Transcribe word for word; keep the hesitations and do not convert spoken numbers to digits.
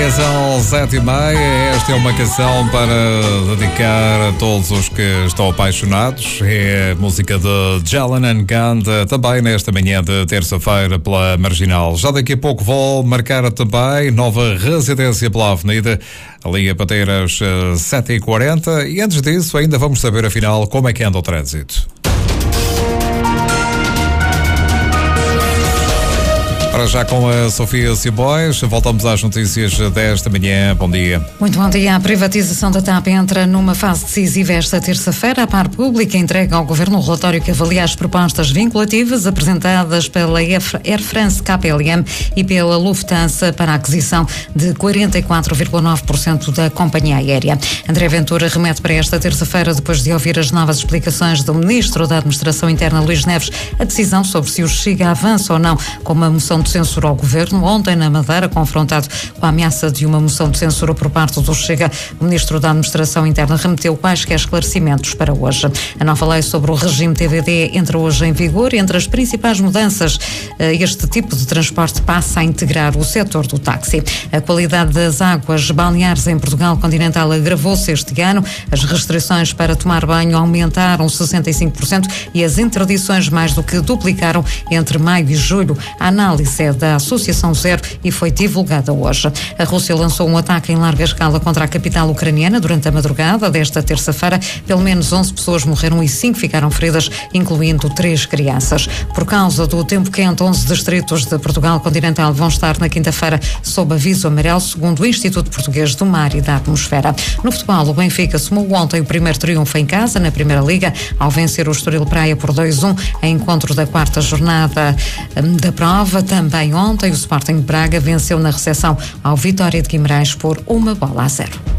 São sete e meia, esta é uma canção para dedicar a todos os que estão apaixonados. É a música de Jalan and Ganda, também nesta manhã de terça-feira pela Marginal. Já daqui a pouco vou marcar também nova residência pela Avenida, ali a bater às sete e quarenta. E antes disso ainda vamos saber afinal como é que anda o trânsito. Para já com a Sofia Simões, voltamos às notícias desta manhã. Bom dia. Muito bom dia. A privatização da TAP entra numa fase decisiva esta terça-feira. A Par Pública entrega ao Governo um relatório que avalia as propostas vinculativas apresentadas pela Air France K P L M e pela Lufthansa para a aquisição de quarenta e quatro vírgula nove por cento da companhia aérea. André Ventura remete para esta terça-feira, depois de ouvir as novas explicações do Ministro da Administração Interna, Luís Neves, a decisão sobre se o Chega avança ou não com uma moção de censura ao Governo. Ontem, na Madeira, confrontado com a ameaça de uma moção de censura por parte do Chega, o Ministro da Administração Interna remeteu quaisquer esclarecimentos para hoje. A nova lei sobre o regime T V D entra hoje em vigor. Entre as principais mudanças, este tipo de transporte passa a integrar o setor do táxi. A qualidade das águas balneares em Portugal continental agravou-se este ano. As restrições para tomar banho aumentaram sessenta e cinco por cento e as interdições mais do que duplicaram entre maio e julho. A análise é da Associação Zero e foi divulgada hoje. A Rússia lançou um ataque em larga escala contra a capital ucraniana durante a madrugada desta terça-feira. Pelo menos onze pessoas morreram e cinco ficaram feridas, incluindo três crianças. Por causa do tempo quente, onze distritos de Portugal continental vão estar na quinta-feira sob aviso amarelo, segundo o Instituto Português do Mar e da Atmosfera. No futebol, o Benfica somou ontem o primeiro triunfo em casa na Primeira Liga, ao vencer o Estoril Praia por dois a um, em encontro da quarta jornada da prova. Também ontem o Sporting de Braga venceu na recepção ao Vitória de Guimarães por uma bola a zero.